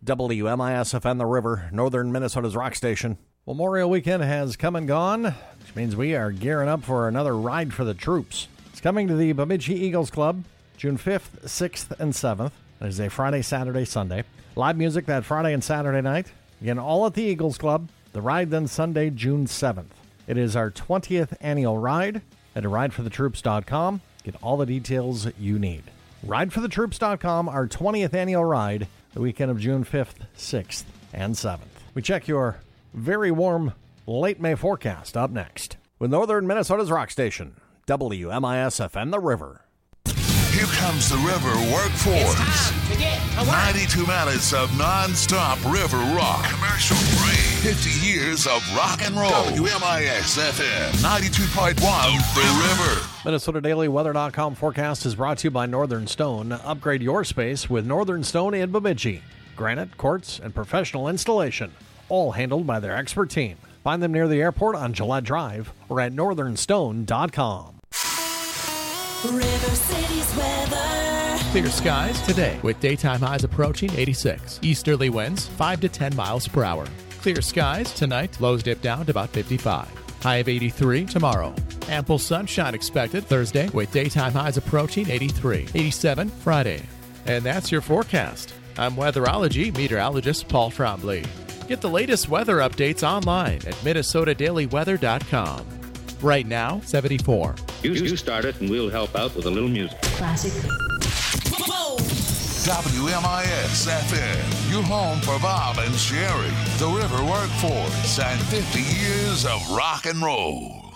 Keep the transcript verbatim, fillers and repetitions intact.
W M I S F M The River, northern Minnesota's rock station. Memorial Weekend has come and gone, which means we are gearing up for another Ride for the Troops. It's coming to the Bemidji Eagles Club, June fifth, sixth, and seventh. It is a Friday, Saturday, Sunday. Live music that Friday and Saturday night. Again, all at the Eagles Club. The ride then Sunday, June seventh. It is our twentieth annual ride. Head to ride for the troops dot com. Get all the details you need. ride for the troops dot com, our twentieth annual ride, the weekend of June fifth, sixth, and seventh. We check your very warm late May forecast up next with northern Minnesota's rock station, W M I S F M The River. Here comes the River Workforce. It's time to get to work. ninety-two minutes of non-stop river rock. Commercial free. fifty years of rock and roll. W M I S F M ninety-two point one, The River. Minnesota Daily Weather dot com forecast is brought to you by Northern Stone. Upgrade your space with Northern Stone in Bemidji. Granite, quartz, and professional installation, all handled by their expert team. Find them near the airport on Gillette Drive or at northern stone dot com. River City's weather. Clear skies today with daytime highs approaching eighty-six. Easterly winds five to ten miles per hour. Clear skies tonight, lows dip down to about fifty-five. High of eighty-three tomorrow. Ample sunshine expected Thursday with daytime highs approaching eighty-three. eighty-seven Friday. And that's your forecast. I'm weatherology meteorologist Paul Trombley. Get the latest weather updates online at Minnesota Daily Weather dot com. Right now, seventy-four. You, you start it and we'll help out with a little music. Classic. W M I S F M, your home for Bob and Sherry, the River Workforce, and fifty years of rock and roll.